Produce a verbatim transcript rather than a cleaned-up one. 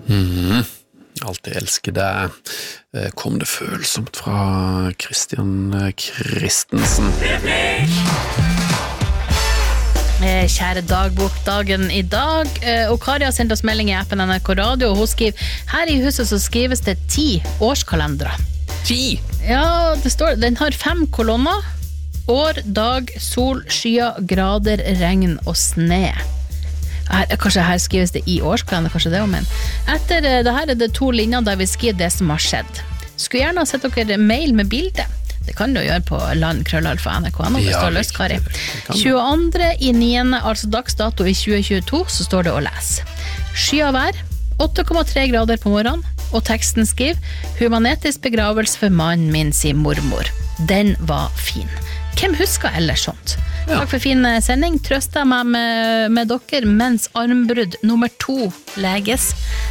Mm. Alltid elsker deg. Kom det følsomt fra Christian Christensen. Kjære dagbokdagen i dag, og Kari har sendt oss melding i appen N R K Radio, og hun skriver, her i huset så skrives det ti årskalendere. Ti? Ja, det står, den har fem kolonner, år, dag, sol, skyer, grader, regn og sne. Her, kanskje her skrives det i årskalender, kanskje det om en. Etter det her er det to linjer der vi skriver det som har skjedd. Skulle gjerne ha sett dere mail med bilde. Det kan du gjøre på land krøllalfa N R K N O, det står løst, Kari. tjueandre i niende, altså dagsdato i tjue tjueto, så står det å lese. Skya vær, åtte komma tre grader på morgenen, og teksten skriver, humanetisk begravelse for mannen min, sier mormor. Den var fin. Hvem husker ellers sånt? Ja. Takk for fin sending. Trøster meg med, med dere mens armbrudd nummer to leges.